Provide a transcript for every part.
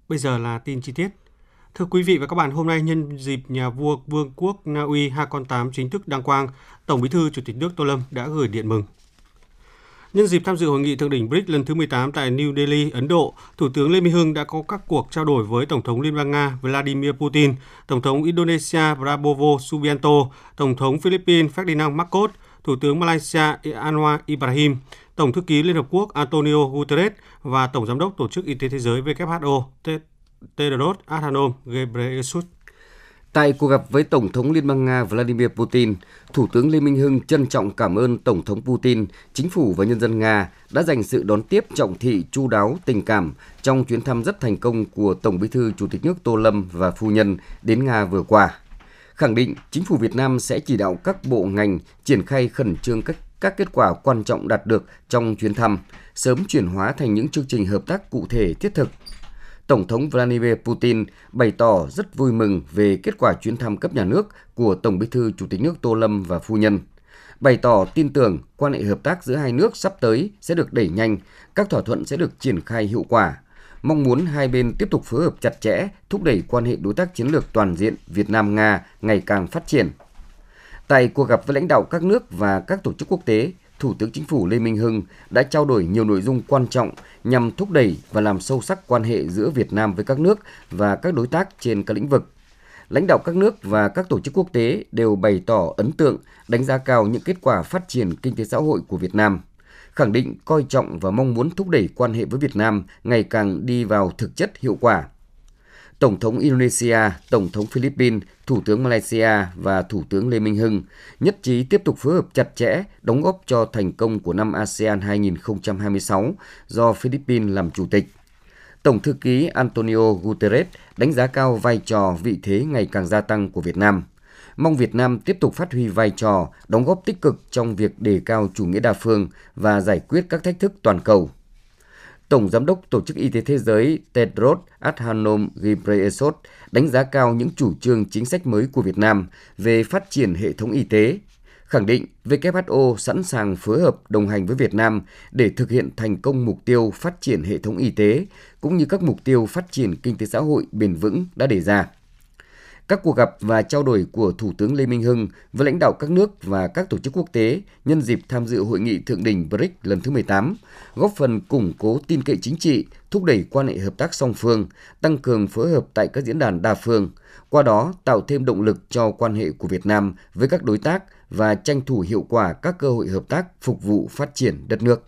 Bây giờ là tin chi tiết. Thưa quý vị và các bạn, hôm nay nhân dịp nhà vua Vương quốc Na Uy Haakon VIII chính thức đăng quang, Tổng Bí thư Chủ tịch nước Tô Lâm đã gửi điện mừng. Nhân dịp tham dự hội nghị thượng đỉnh BRICS lần thứ 18 tại New Delhi, Ấn Độ, Thủ tướng Lê Minh Hưng đã có các cuộc trao đổi với Tổng thống Liên bang Nga Vladimir Putin, Tổng thống Indonesia Prabowo Subianto, Tổng thống Philippines Ferdinand Marcos, Thủ tướng Malaysia Anwar Ibrahim, Tổng thư ký Liên Hợp Quốc Antonio Guterres và Tổng giám đốc Tổ chức Y tế Thế giới WHO Tedros Adhanom Ghebreyesus. Tại cuộc gặp với Tổng thống Liên bang Nga Vladimir Putin, Thủ tướng Lê Minh Hưng trân trọng cảm ơn Tổng thống Putin, chính phủ và nhân dân Nga đã dành sự đón tiếp trọng thị, chu đáo, tình cảm trong chuyến thăm rất thành công của Tổng Bí thư Chủ tịch nước Tô Lâm và phu nhân đến Nga vừa qua. Khẳng định chính phủ Việt Nam sẽ chỉ đạo các bộ ngành triển khai khẩn trương các kết quả quan trọng đạt được trong chuyến thăm, sớm chuyển hóa thành những chương trình hợp tác cụ thể thiết thực. Tổng thống Vladimir Putin bày tỏ rất vui mừng về kết quả chuyến thăm cấp nhà nước của Tổng Bí thư Chủ tịch nước Tô Lâm và phu nhân, bày tỏ tin tưởng quan hệ hợp tác giữa hai nước sắp tới sẽ được đẩy nhanh, các thỏa thuận sẽ được triển khai hiệu quả, mong muốn hai bên tiếp tục phối hợp chặt chẽ, thúc đẩy quan hệ đối tác chiến lược toàn diện Việt Nam-Nga ngày càng phát triển. Tại cuộc gặp với lãnh đạo các nước và các tổ chức quốc tế, Thủ tướng Chính phủ Lê Minh Hưng đã trao đổi nhiều nội dung quan trọng nhằm thúc đẩy và làm sâu sắc quan hệ giữa Việt Nam với các nước và các đối tác trên các lĩnh vực. Lãnh đạo các nước và các tổ chức quốc tế đều bày tỏ ấn tượng, đánh giá cao những kết quả phát triển kinh tế xã hội của Việt Nam, khẳng định coi trọng và mong muốn thúc đẩy quan hệ với Việt Nam ngày càng đi vào thực chất hiệu quả. Tổng thống Indonesia, Tổng thống Philippines, Thủ tướng Malaysia và Thủ tướng Lê Minh Hưng nhất trí tiếp tục phối hợp chặt chẽ, đóng góp cho thành công của năm ASEAN 2026 do Philippines làm chủ tịch. Tổng thư ký Antonio Guterres đánh giá cao vai trò vị thế ngày càng gia tăng của Việt Nam. Mong Việt Nam tiếp tục phát huy vai trò, đóng góp tích cực trong việc đề cao chủ nghĩa đa phương và giải quyết các thách thức toàn cầu. Tổng Giám đốc Tổ chức Y tế Thế giới Tedros Adhanom Ghebreyesus đánh giá cao những chủ trương chính sách mới của Việt Nam về phát triển hệ thống y tế, khẳng định WHO sẵn sàng phối hợp đồng hành với Việt Nam để thực hiện thành công mục tiêu phát triển hệ thống y tế, cũng như các mục tiêu phát triển kinh tế xã hội bền vững đã đề ra. Các cuộc gặp và trao đổi của Thủ tướng Lê Minh Hưng với lãnh đạo các nước và các tổ chức quốc tế nhân dịp tham dự hội nghị thượng đỉnh BRICS lần thứ 18, góp phần củng cố tin cậy chính trị, thúc đẩy quan hệ hợp tác song phương, tăng cường phối hợp tại các diễn đàn đa phương, qua đó tạo thêm động lực cho quan hệ của Việt Nam với các đối tác và tranh thủ hiệu quả các cơ hội hợp tác phục vụ phát triển đất nước.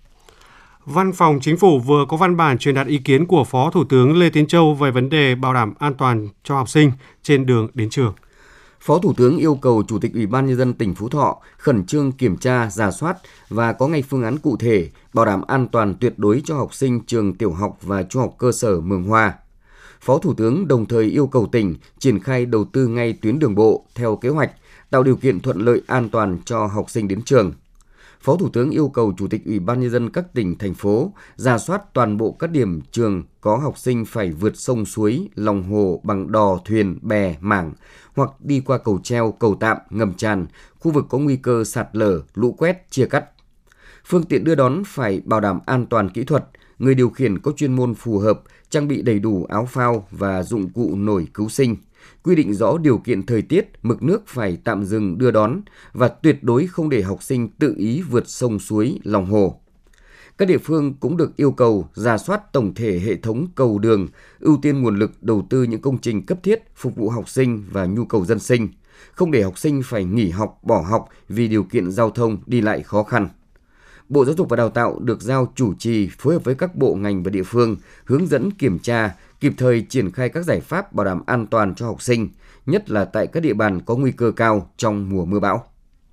Văn phòng Chính phủ vừa có văn bản truyền đạt ý kiến của Phó Thủ tướng Lê Tiến Châu về vấn đề bảo đảm an toàn cho học sinh trên đường đến trường. Phó Thủ tướng yêu cầu Chủ tịch Ủy ban Nhân dân tỉnh Phú Thọ khẩn trương kiểm tra, rà soát và có ngay phương án cụ thể bảo đảm an toàn tuyệt đối cho học sinh trường tiểu học và trung học cơ sở Mường Hoa. Phó Thủ tướng đồng thời yêu cầu tỉnh triển khai đầu tư ngay tuyến đường bộ theo kế hoạch, tạo điều kiện thuận lợi an toàn cho học sinh đến trường. Phó Thủ tướng yêu cầu Chủ tịch Ủy ban Nhân dân các tỉnh, thành phố rà soát toàn bộ các điểm trường có học sinh phải vượt sông suối, lòng hồ bằng đò, thuyền, bè, mảng hoặc đi qua cầu treo, cầu tạm, ngầm tràn, khu vực có nguy cơ sạt lở, lũ quét, chia cắt. Phương tiện đưa đón phải bảo đảm an toàn kỹ thuật, người điều khiển có chuyên môn phù hợp, trang bị đầy đủ áo phao và dụng cụ nổi cứu sinh. Quy định rõ điều kiện thời tiết, mực nước phải tạm dừng đưa đón và tuyệt đối không để học sinh tự ý vượt sông suối, lòng hồ. Các địa phương cũng được yêu cầu rà soát tổng thể hệ thống cầu đường, ưu tiên nguồn lực đầu tư những công trình cấp thiết phục vụ học sinh và nhu cầu dân sinh, không để học sinh phải nghỉ học, bỏ học vì điều kiện giao thông đi lại khó khăn. Bộ Giáo dục và Đào tạo được giao chủ trì phối hợp với các bộ ngành và địa phương hướng dẫn kiểm tra, kịp thời triển khai các giải pháp bảo đảm an toàn cho học sinh, nhất là tại các địa bàn có nguy cơ cao trong mùa mưa bão.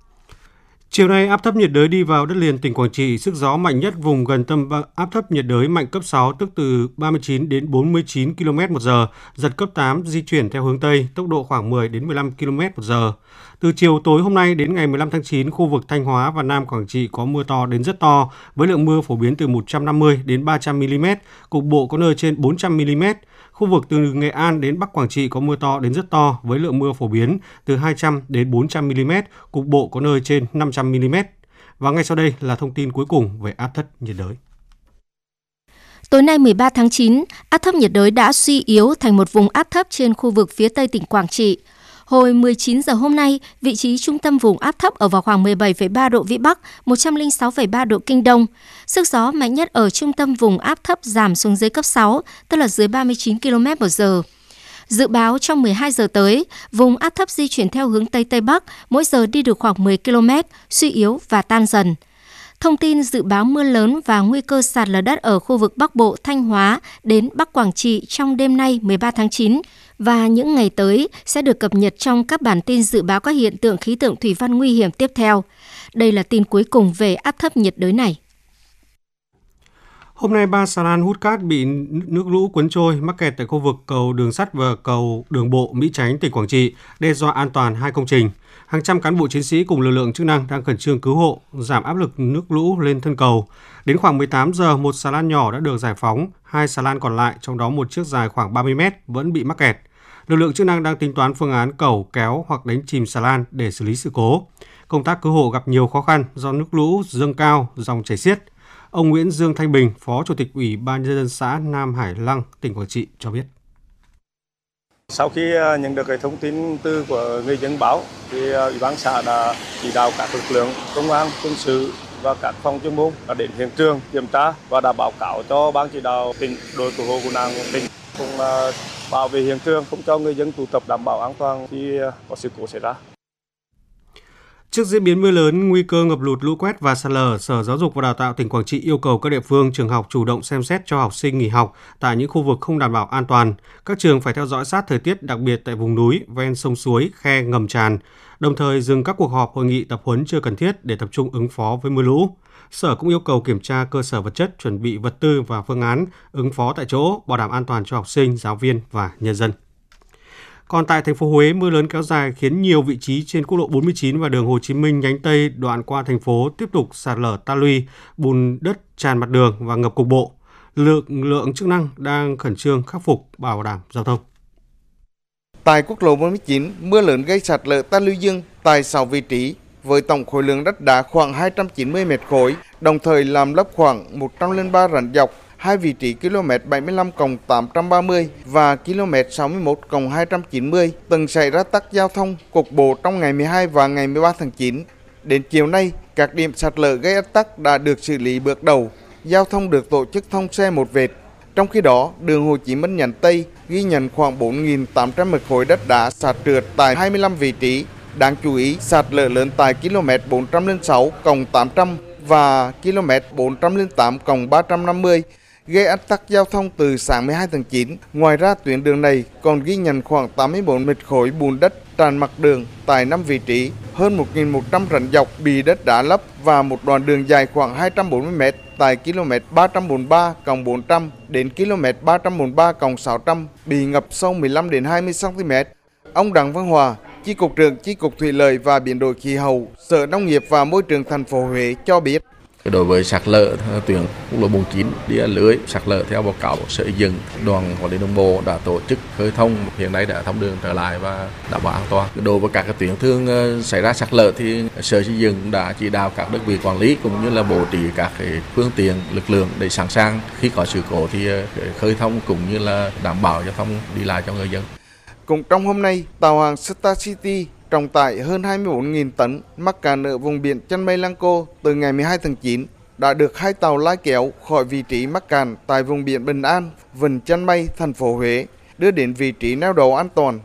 Chiều nay, áp thấp nhiệt đới đi vào đất liền tỉnh Quảng Trị, sức gió mạnh nhất vùng gần tâm áp thấp nhiệt đới mạnh cấp 6, tức từ 39 đến 49 km/h, giật cấp 8, di chuyển theo hướng Tây, tốc độ khoảng 10 đến 15 km/h. Từ chiều tối hôm nay đến ngày 15 tháng 9, khu vực Thanh Hóa và Nam Quảng Trị có mưa to đến rất to, với lượng mưa phổ biến từ 150 đến 300 mm, cục bộ có nơi trên 400 mm. Khu vực từ Nghệ An đến Bắc Quảng Trị có mưa to đến rất to, với lượng mưa phổ biến từ 200 đến 400 mm, cục bộ có nơi trên 500 mm. Và ngay sau đây là thông tin cuối cùng về áp thấp nhiệt đới. Tối nay 13 tháng 9, áp thấp nhiệt đới đã suy yếu thành một vùng áp thấp trên khu vực phía tây tỉnh Quảng Trị. Hồi 19 giờ hôm nay, vị trí trung tâm vùng áp thấp ở vào khoảng 17,3 độ Vĩ Bắc, 106,3 độ Kinh Đông. Sức gió mạnh nhất ở trung tâm vùng áp thấp giảm xuống dưới cấp 6, tức là dưới 39 km/h. Dự báo trong 12 giờ tới, vùng áp thấp di chuyển theo hướng Tây Tây Bắc, mỗi giờ đi được khoảng 10 km, suy yếu và tan dần. Thông tin dự báo mưa lớn và nguy cơ sạt lở đất ở khu vực Bắc Bộ, Thanh Hóa đến Bắc Quảng Trị trong đêm nay 13 tháng 9 và những ngày tới sẽ được cập nhật trong các bản tin dự báo các hiện tượng khí tượng thủy văn nguy hiểm tiếp theo. Đây là tin cuối cùng về áp thấp nhiệt đới này. Hôm nay, 3 xà lan hút cát bị nước lũ cuốn trôi, mắc kẹt tại khu vực cầu đường sắt và cầu đường bộ Mỹ Chánh, tỉnh Quảng Trị, đe dọa an toàn hai công trình. Hàng trăm cán bộ chiến sĩ cùng lực lượng chức năng đang khẩn trương cứu hộ, giảm áp lực nước lũ lên thân cầu. Đến khoảng 18 giờ, một xà lan nhỏ đã được giải phóng, hai xà lan còn lại, trong đó một chiếc dài khoảng 30 mét, vẫn bị mắc kẹt. Lực lượng chức năng đang tính toán phương án cẩu, kéo hoặc đánh chìm xà lan để xử lý sự cố. Công tác cứu hộ gặp nhiều khó khăn do nước lũ dâng cao, dòng chảy xiết. Ông Nguyễn Dương Thanh Bình, Phó Chủ tịch Ủy ban Nhân dân xã Nam Hải Lăng, tỉnh Quảng Trị cho biết. Sau khi nhận được thông tin từ của người dân báo, thì Ủy ban xã đã chỉ đạo các lực lượng công an, quân sự và các phòng chuyên môn đã đến hiện trường kiểm tra và đã báo cáo cho ban chỉ đạo tỉnh, đội cứu hộ cứu nạn tỉnh cùng bảo vệ hiện trường, không cho người dân tụ tập, đảm bảo an toàn khi có sự cố xảy ra. Trước diễn biến mưa lớn, nguy cơ ngập lụt, lũ quét và sạt lở, Sở Giáo dục và Đào tạo tỉnh Quảng Trị yêu cầu các địa phương, trường học chủ động xem xét cho học sinh nghỉ học tại những khu vực không đảm bảo an toàn. Các trường phải theo dõi sát thời tiết, đặc biệt tại vùng núi, ven sông suối, khe, ngầm tràn, đồng thời dừng các cuộc họp, hội nghị, tập huấn chưa cần thiết để tập trung ứng phó với mưa lũ. Sở cũng yêu cầu kiểm tra cơ sở vật chất, chuẩn bị vật tư và phương án ứng phó tại chỗ, bảo đảm an toàn cho học sinh, giáo viên và nhân dân. Còn tại thành phố Huế, mưa lớn kéo dài khiến nhiều vị trí trên quốc lộ 49 và đường Hồ Chí Minh nhánh Tây đoạn qua thành phố tiếp tục sạt lở ta luy, bùn đất tràn mặt đường và ngập cục bộ. Lực lượng chức năng đang khẩn trương khắc phục, bảo đảm giao thông. Tại quốc lộ 49, mưa lớn gây sạt lở ta luy dương tại 6 vị trí với tổng khối lượng đất đá khoảng 290 mét khối, đồng thời làm lấp khoảng 103 rãnh dọc. Hai vị trí km 75+830 và km 61+290 từng xảy ra tắc giao thông cục bộ trong ngày 12 và ngày 13 tháng 9. Đến chiều nay, các điểm sạt lở gây ách tắc đã được xử lý bước đầu, giao thông được tổ chức thông xe một vệt. Trong khi đó, đường Hồ Chí Minh nhánh Tây ghi nhận khoảng 4.800 mét khối đất đá sạt trượt tại 25 vị trí. Đáng chú ý, sạt lở lớn tại km 406+800 và km 408+350 gây ách tắc giao thông từ sáng 12 tháng 9. Ngoài ra, tuyến đường này còn ghi nhận khoảng 84 mét khối bùn đất tràn mặt đường tại 5 vị trí, hơn 1.100 rãnh dọc bị đất đá lấp và một đoạn đường dài khoảng 240 mét tại km 343+400 đến km 343+600 bị ngập sâu 15 đến 20 cm. Ông Đặng Văn Hòa, Chi cục trưởng Chi cục Thủy lợi và Biến đổi khí hậu, Sở Nông nghiệp và Môi trường thành phố Huế cho biết. Đối với sạt lở tuyến quốc lộ 49 đi lưới sạt lở theo báo cáo của Sở Xây dựng, đoàn quản lý đường bộ đã tổ chức khơi thông, hiện nay đã thông đường trở lại và đảm bảo an toàn. Đối với các tuyến thường xảy ra sạt lở thì Sở Xây dựng đã chỉ đạo các đơn vị quản lý cũng như là bố trí các phương tiện, lực lượng để sẵn sàng khi có sự cố thì khơi thông cũng như là đảm bảo giao thông đi lại cho người dân. Cũng trong hôm nay, tàu hàng Star City trọng tải hơn 24.000 tấn mắc cạn ở vùng biển Chân Mây Lăng Cô từ ngày 12 tháng 9 đã được hai tàu lai kéo khỏi vị trí mắc cạn tại vùng biển Bình An, vịnh Chân Mây, thành phố Huế, đưa đến vị trí neo đậu an toàn.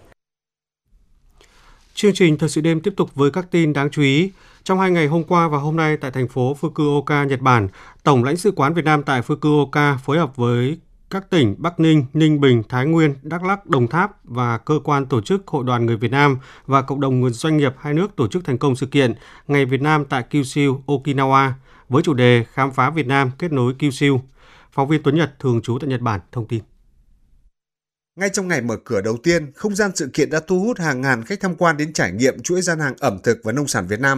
Chương trình Thời sự đêm tiếp tục với các tin đáng chú ý. Trong 2 ngày hôm qua và hôm nay tại thành phố Fukuoka, Nhật Bản, Tổng lãnh sự quán Việt Nam tại Fukuoka phối hợp với các tỉnh Bắc Ninh, Ninh Bình, Thái Nguyên, Đắk Lắk, Đồng Tháp và cơ quan tổ chức Hội đoàn người Việt Nam và cộng đồng doanh nghiệp hai nước tổ chức thành công sự kiện Ngày Việt Nam tại Kyushu, Okinawa với chủ đề Khám phá Việt Nam kết nối Kyushu. Phóng viên Tuấn Nhật thường trú tại Nhật Bản thông tin. Ngay trong ngày mở cửa đầu tiên, không gian sự kiện đã thu hút hàng ngàn khách tham quan đến trải nghiệm chuỗi gian hàng ẩm thực và nông sản Việt Nam